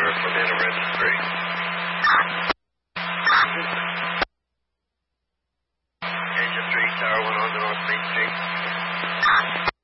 Tower, Fernando Registry. Engine 3, Tower 1 on the North Main Street.